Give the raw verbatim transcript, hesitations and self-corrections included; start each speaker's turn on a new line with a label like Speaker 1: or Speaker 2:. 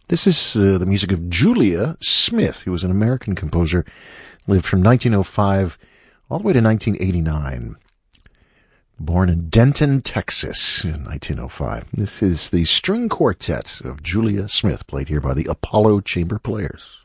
Speaker 1: This is uh, the music of Julia Smith, who was an American composer, lived from nineteen oh five all the way to nineteen eighty-nine. Born in Denton, Texas in nineteen oh five. This is the string quartet of Julia Smith, played here by the Apollo Chamber Players.